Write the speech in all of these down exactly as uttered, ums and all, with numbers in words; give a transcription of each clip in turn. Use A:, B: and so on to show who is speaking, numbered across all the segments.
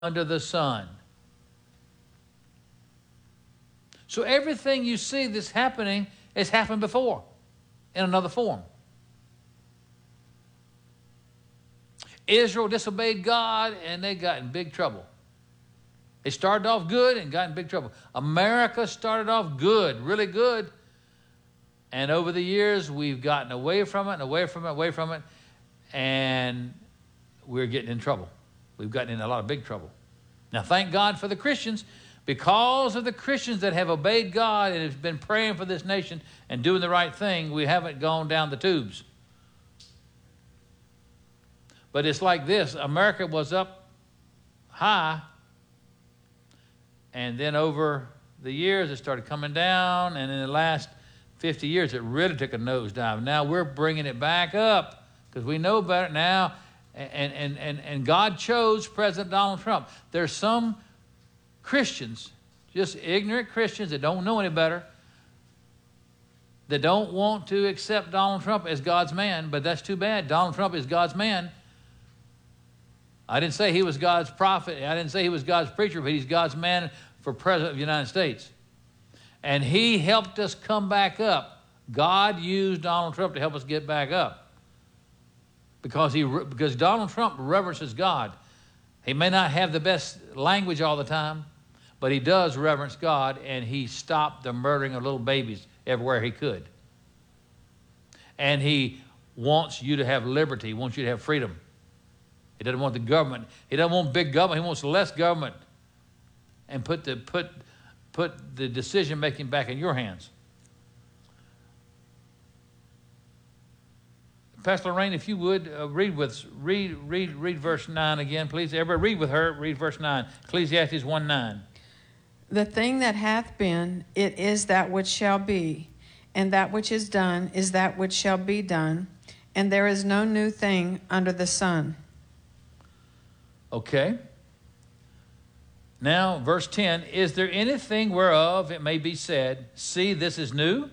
A: under the sun. So everything you see that's happening has happened before in another form. Israel disobeyed God and they got in big trouble. They started off good and got in big trouble. America started off good, really good. And over the years, we've gotten away from it and away from it, away from it. And we're getting in trouble. We've gotten in a lot of big trouble. Now, thank God for the Christians. Because of the Christians that have obeyed God and have been praying for this nation and doing the right thing, we haven't gone down the tubes. But it's like this. America was up high, and then over the years, it started coming down, and in the last fifty years, it really took a nosedive. Now we're bringing it back up because we know better now, and, and, and, and God chose President Donald Trump. There's some Christians, just ignorant Christians that don't know any better, that don't want to accept Donald Trump as God's man, but that's too bad. Donald Trump is God's man. I didn't say he was God's prophet. I didn't say he was God's preacher, but he's God's man for president of the United States. And he helped us come back up. God used Donald Trump to help us get back up. Because, he, because Donald Trump reverences God. He may not have the best language all the time, but he does reverence God, and he stopped the murdering of little babies everywhere he could. And he wants you to have liberty. He wants you to have freedom. He doesn't want the government. He doesn't want big government. He wants less government, and put the put put the decision making back in your hands. Pastor Lorraine, if you would uh, read with read read read verse nine again, please. Everybody, read with her. Read verse nine. Ecclesiastes one nine.
B: The thing that hath been, it is that which shall be, and that which is done is that which shall be done, and there is no new thing under the sun.
A: Okay. Now, verse ten, is there anything whereof it may be said, see, this is new?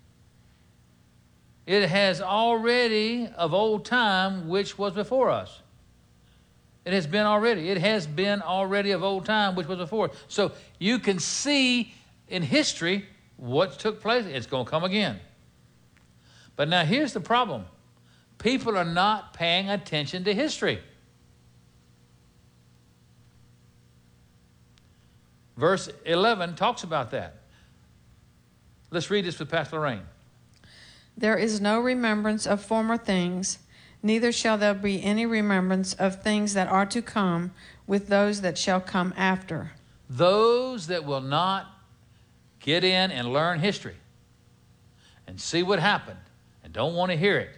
A: It has already of old time which was before us. It has been already. It has been already of old time which was before. So you can see in history what took place. It's going to come again. But now here's the problem. People are not paying attention to history. Verse eleven talks about that. Let's read this with Pastor Lorraine.
B: There is no remembrance of former things, neither shall there be any remembrance of things that are to come with those that shall come after.
A: Those that will not get in and learn history and see what happened and don't want to hear it,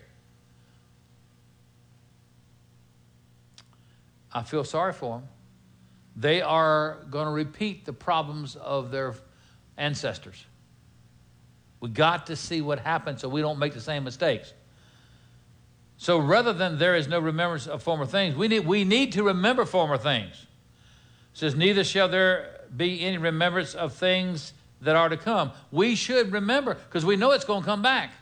A: I feel sorry for them. They are going to repeat the problems of their ancestors. We got to see what happened so we don't make the same mistakes. So rather than there is no remembrance of former things, we need, we need to remember former things. It says, neither shall there be any remembrance of things that are to come. We should remember because we know it's going to come back.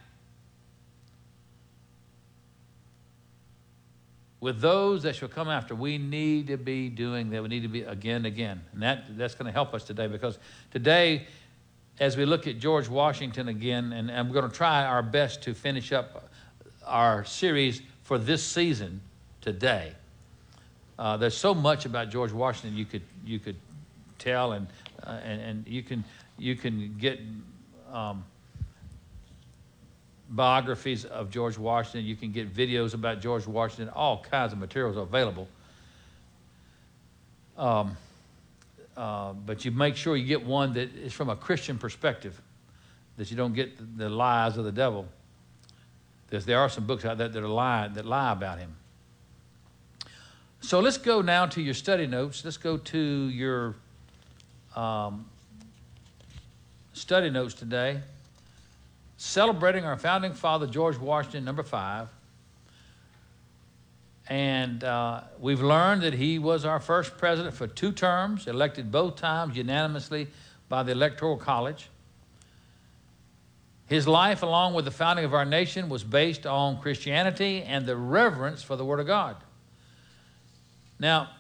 A: With those that shall come after, we need to be doing that. We need to be again and again. And that, that's going to help us today because today, as we look at George Washington again, and, and we're going to try our best to finish up our series for this season today. Uh, there's so much about George Washington you could you could tell, and uh, and, and you can you can get um, biographies of George Washington. You can get videos about George Washington. All kinds of materials are available. Um, uh, but you make sure you get one that is from a Christian perspective, that you don't get the lies of the devil. There's, there are some books out there that are lying, that lie about him. So let's go now to your study notes. Let's go to your um, study notes today. Celebrating our founding father, George Washington, number five. And uh, we've learned that he was our first president for two terms, elected both times unanimously by the Electoral College. His life, along with the founding of our nation, was based on Christianity and the reverence for the Word of God. Now,